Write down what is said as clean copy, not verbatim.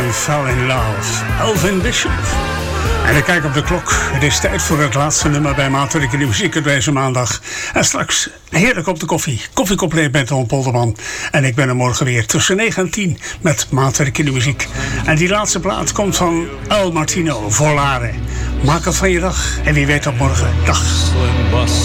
en Fell in Love. Elvin Bishop. En ik kijk op de klok. Het is tijd voor het laatste nummer bij Maatwerk in de Muziek op deze maandag. En straks heerlijk op de koffie. Koffiecompleet met Ton Polderman. En ik ben er morgen weer tussen 9 en 10 met Maatwerk in de Muziek. En die laatste plaat komt van El Martino, Volare. Maak het van je dag en wie weet tot morgen. Dag.